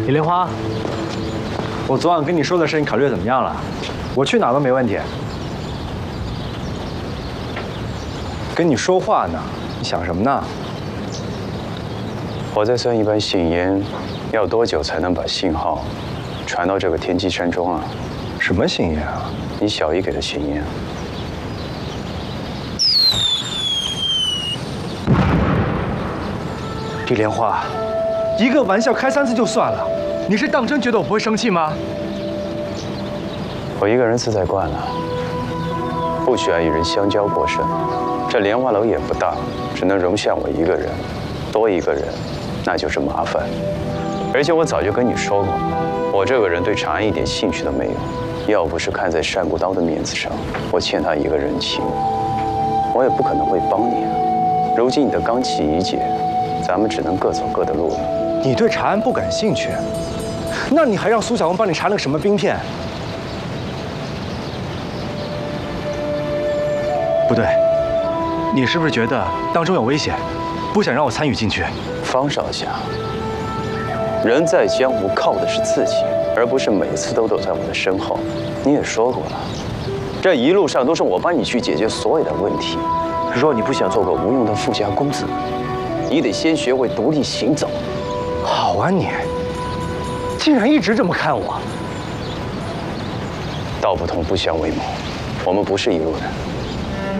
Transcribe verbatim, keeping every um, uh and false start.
李莲花，我昨晚跟你说的事，你考虑的怎么样了？我去哪都没问题。跟你说话呢，你想什么呢？ 我在算一般信烟要多久才能把信号传到这个天机山中啊？ 什么信烟啊？ 你小姨给的信烟。 李莲花，一个玩笑开三次就算了，你是当真觉得我不会生气吗？ 我一个人自在惯了，不喜欢与人相交过甚。这莲花楼也不大，只能容下我一个人，多一个人，那就是麻烦。而且我早就跟你说过，我这个人对长安一点兴趣都没有。要不是看在单古刀的面子上，我欠他一个人情，我也不可能会帮你。如今你的罡气已解，咱们只能各走各的路了。 你对长安不感兴趣，那你还让苏小红帮你查了个什么兵片？不对，你是不是觉得当中有危险，不想让我参与进去？ 方少侠，人在江湖靠的是自己，而不是每次都躲在我的身后。你也说过了，这一路上都是我帮你去解决所有的问题。若你不想做个无用的富家公子，你得先学会独立行走。 好啊你，竟然一直这么看我。 道不同不相为谋，我们不是一路人。